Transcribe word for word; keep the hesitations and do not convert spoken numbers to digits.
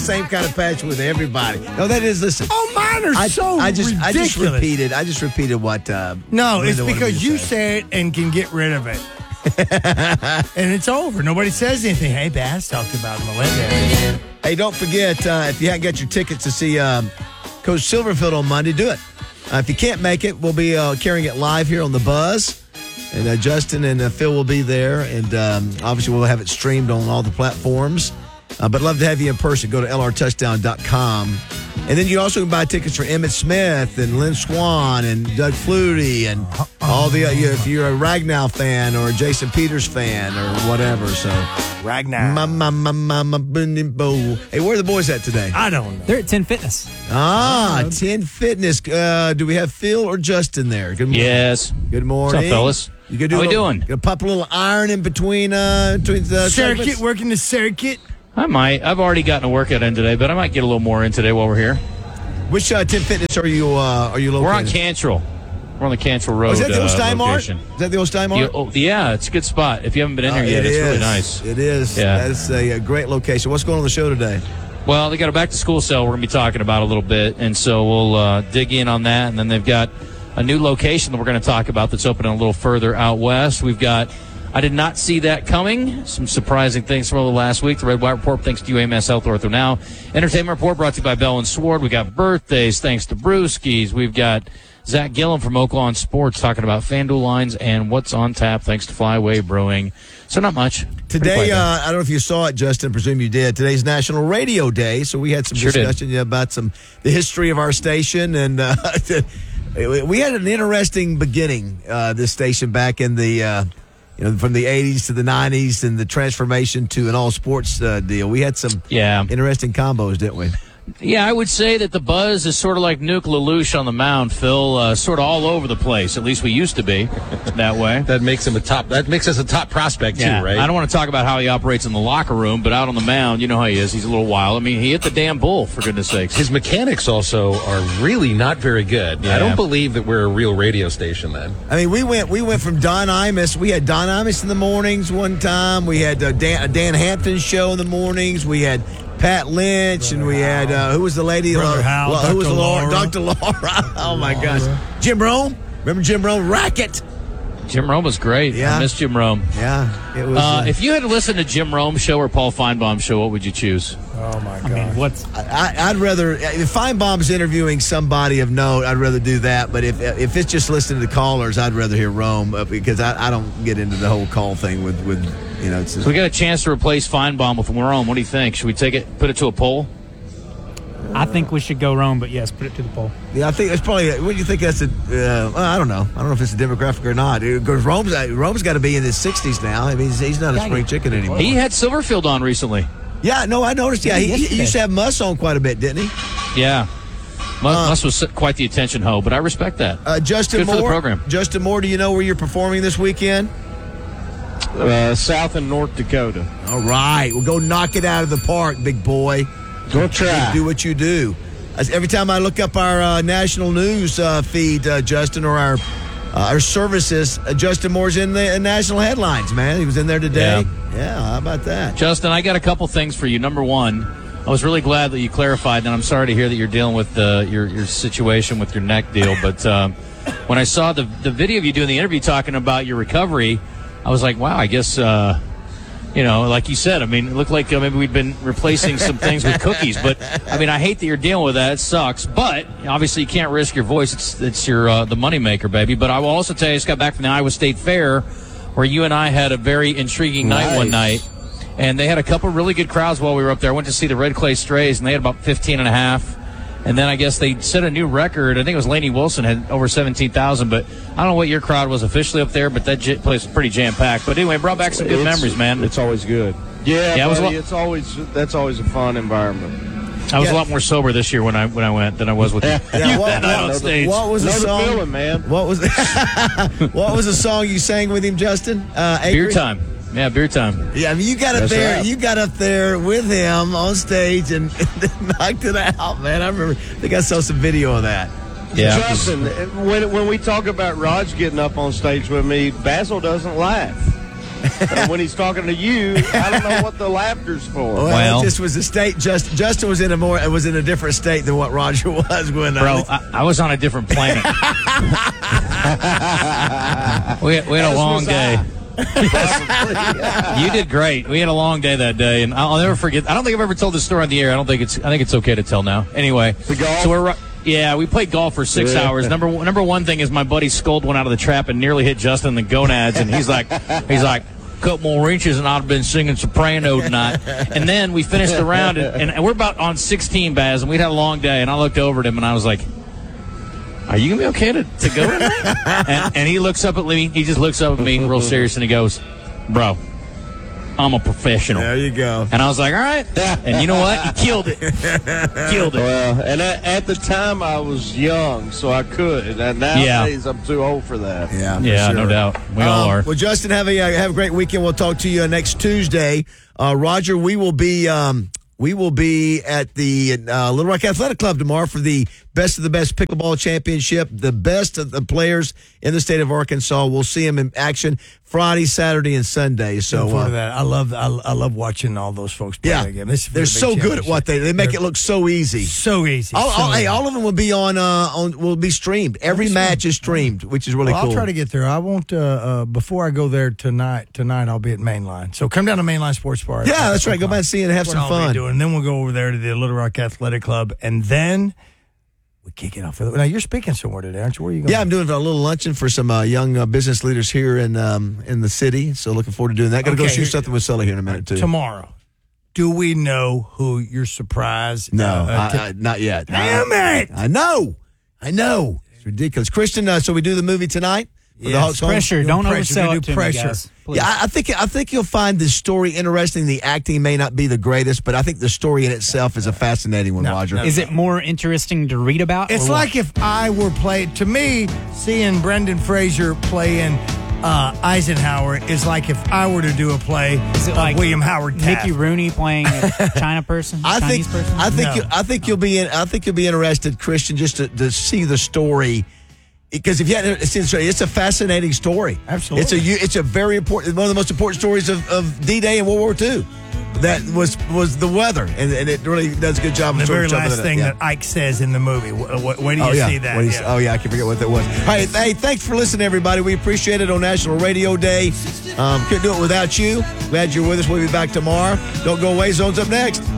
same kind of passion with everybody. No, that is, listen. Oh, mine are I, so I just, ridiculous. I just repeated. I just repeated what. Uh, no, it's Linda wanted me because to you say. say it and can get rid of it. And it's over. Nobody says anything. Hey, Bass talked about Melinda. Hey, don't forget, uh, if you haven't got your tickets to see um, Coach Silverfield on Monday, do it. Uh, if you can't make it, we'll be uh, carrying it live here on The Buzz. And uh, Justin and uh, Phil will be there. And um, obviously, we'll have it streamed on all the platforms. Uh, but love to have you in person. Go to L R touchdown dot com. And then you also can buy tickets for Emmitt Smith and Lynn Swan and Doug Flutie and all the, uh, you know, if you're a Ragnow fan or a Jason Peters fan or whatever. So, Ragnow. Ma, ma, ma, ma, ma, bo. Hey, where are the boys at today? I don't know. They're at ten Fitness. Ah, ten Fitness. Uh, do we have Phil or Justin there? Good morning. Yes. Good morning. What's up, fellas? You gonna do How a we little, doing? Gonna pop a little iron in between, uh, between the Circuit, segments? working the circuit. I might. I've already gotten a workout in today, but I might get a little more in today while we're here. Which uh, ten Fitness are you? Uh, are you located? We're on Cantrell. We're on the Cantrell Road. Oh, is that the old uh, Stein Mart? location. Is that the old Stein Mart? Yeah, oh, yeah, it's a good spot. If you haven't been in there Uh, yet, it it's really is. nice. It is. Yeah. That's a, a great location. What's going on in the show today? Well, they got a back-to-school sale we're going to be talking about a little bit, and so we'll uh, dig in on that. And then they've got a new location that we're going to talk about that's opening a little further out west. We've got I did not see that coming. Some surprising things from over the last week. The Red White Report, thanks to U A M S Health Ortho Now. Entertainment Report brought to you by Bell and Sword. We got birthdays, thanks to Brewskis. We've got Zach Gillum from Oaklawn Sports talking about FanDuel lines and what's on tap, thanks to Flyway Brewing. So not much. Today, uh, I don't know if you saw it, Justin. I presume you did. Today's National Radio Day, so we had some Sure discussion did. about some the history of our station, and uh, we had an interesting beginning. Uh, this station back in the. Uh, You know, from the eighties to the nineties and the transformation to an all-sports uh, deal. We had some Yeah. interesting combos, didn't we? Yeah, I would say that the Buzz is sort of like Nuke LaLoosh on the mound, Phil. Uh, sort of all over the place. At least we used to be that way. That makes him a top. That makes us a top prospect Yeah. too, right? I don't want to talk about how he operates in the locker room, but out on the mound, you know how he is. He's a little wild. I mean, he hit the damn bull, for goodness sakes. His mechanics also are really not very good. Yeah. I don't believe that we're a real radio station then. I mean, we went we went from Don Imus. We had Don Imus in the mornings one time. We had uh, Dan, a Dan Hampton show in the mornings. We had Pat Lynch, Brother and we Hal. had uh, who was the lady? Brother uh, Hal, well, who was Doctor the Laura? Laura. Doctor Laura. Oh my gosh, Jim Rome. Remember Jim Rome? Racket. Jim Rome was great. Yeah. I miss Jim Rome. Yeah, it was. Uh, Uh, if you had to listen to Jim Rome's show or Paul Feinbaum's show, what would you choose? Oh, my God. I mean, what's I, I'd rather if Feinbaum's interviewing somebody of note, I'd rather do that. But if if it's just listening to callers, I'd rather hear Rome uh, because I, I don't get into the whole call thing with with you know. It's just, So we got a chance to replace Feinbaum with Rome. What do you think? Should we take it, put it to a poll? I think we should go Rome, but yes, put it to the poll. yeah, I think it's probably. What do you think that's a? Uh, well, I don't know. I don't know if it's a demographic or not. Because Rome's Rome's got to be in his sixties now. I mean, he's, he's not a spring chicken anymore. He had Silverfield on recently. Yeah, no, I noticed. Yeah, he, he used to have Muss on quite a bit, didn't he? Yeah. Mus, Mus was quite the attention hoe, but I respect that. Uh, Justin Good Moore. for the program. Justin Moore, do you know where you're performing this weekend? Uh, South and North Dakota. All right, well, go knock it out of the park, big boy. Go try. Do what you do. As every time I look up our uh, national news uh, feed, uh, Justin, or our uh, our services, uh, Justin Moore's in the uh, national headlines, man. He was in there today. Yeah. Yeah, how about that? Justin, I got a couple things for you. Number one, I was really glad that you clarified, and I'm sorry to hear that you're dealing with uh, your your situation with your neck deal. But um, when I saw the the video of you doing the interview talking about your recovery, I was like, wow, I guess, uh, you know, like you said, I mean, it looked like uh, maybe we'd been replacing some things with cookies. But, I mean, I hate that you're dealing with that. It sucks. But, obviously, you can't risk your voice. It's it's your uh, the moneymaker, baby. But I will also tell you, I just got back from the Iowa State Fair where you and I had a very intriguing night Nice. one night. And they had a couple really good crowds while we were up there. I went to see the Red Clay Strays, and they had about fifteen and a half. And then I guess they set a new record. I think it was Laney Wilson had over seventeen thousand. But I don't know what your crowd was officially up there, but that j- place was pretty jam-packed. But anyway, it brought back some good It's- memories, man. It's always good. Yeah, Yeah, it was a buddy, lot- it's always that's always a fun environment. I was Yeah. a lot more sober this year when I when I went than I was with you. Yeah, what, that night on what- stage. what was the Know the song? feeling, man. What was what was the song you sang with him, Justin? Uh, Beer Avery? time. Yeah, beer time. Yeah, I mean, you got up That's there. right. You got up there with him on stage and, and knocked it out, man. I remember. I think I saw some video of that. Yeah. Justin, when when we talk about Raj getting up on stage with me, Basil doesn't laugh. And when he's talking to you, I don't know what the laughter's for. Well, Well- it just was a state. Just Justin was in a more was in a different state than what Roger was when. Bro, Uh, I, I was on a different planet. we, had, we had a As long was day. I. You did great. We had a long day that day, and I'll never forget. I don't think I've ever told this story on the air. I don't think it's. I think it's okay to tell now. Anyway, The golf? so we're. Yeah, we played golf for six Yeah. hours. Number one- number one thing is my buddy sculled one out of the trap and nearly hit Justin in the gonads, and he's like, he's like, couple more inches and I'd have been singing soprano tonight. And then we finished the round, and, and we're about on sixteen, Baz, and we'd had a long day, and I looked over at him, and I was like, are you going to be okay to, to go tonight? and, and he looks up at me, he just looks up at me real serious, and he goes, bro, I'm a professional. there you go. And I was like, all right. And you know what? He killed it. Killed it. Well, and at, at the time I was young, so I could. And nowadays I'm too old for that. Yeah, for Yeah, sure. no doubt. We all Um, are. Well, Justin, have a uh, have a great weekend. We'll talk to you uh, next Tuesday. Uh, Roger, we will be um, we will be at the uh, Little Rock Athletic Club tomorrow for the Best of the Best Pickleball Championship. The best of the players in the state of Arkansas. We'll see them in action Friday, Saturday, and Sunday. So Looking forward uh, to that. I love I, I love watching all those folks play yeah, that game. This is for they're the big so good at what championship. they they make They're it look so easy. so easy. All, so all, hey, easy. all of them will be on uh, on will be streamed. Every be match is streamed, which is really Well, cool. I'll try to get there. I won't. Uh, uh, before I go there tonight, tonight I'll be at Mainline. So come down to Mainline Sports Bar. Yeah, that's right. Go by and see it and have That's some what I'll be fun. doing. And then we'll go over there to the Little Rock Athletic Club, and then we kick it off. With, now you're speaking somewhere today, aren't you? Where are you going? Yeah, I'm doing a little luncheon for some uh, young uh, business leaders here in um, in the city. So looking forward to doing that. Going to Okay, go shoot here- something with Sully here in a minute too. tomorrow. Do we know who your surprise? No, uh, uh, I, I, not yet. Damn I, it! I know, I know. It's ridiculous. Christian, uh, so we do the movie tonight. For the Yes, Hawks home? Pressure. Doing Don't pressure. oversell We it do to pressure. me, guys. Please. Yeah, I I think I think you'll find the story interesting. The acting may not be the greatest, but I think the story in itself is a fascinating one, No, Roger. no. Is it more interesting to read about? It's or what? like if I were playing. To me, seeing Brendan Fraser playing uh, Eisenhower is like if I were to do a play Is it of like William Howard Taft. Mickey Rooney playing a China person? I think Chinese person? I think No. you, I think you'll be in, I think you'll be interested, Christian, just to, to see the story. Because if you hadn't seen the story, it's a fascinating story. Absolutely. it's a you- it's a very important, one of the most important stories of, of D-Day and World War Two. That was was the weather, and, and it really does a good job. The of sort very of jumping last in it. thing Yeah. that Ike says in the movie. Wh- wh- Where do you oh, yeah. see that? What do you say? Yeah. Oh yeah, I can forget what that was. All right, hey, thanks for listening, everybody. We appreciate it on National Radio Day. Um, couldn't do it without you. Glad you're with us. We'll be back tomorrow. Don't go away. Zone's up next.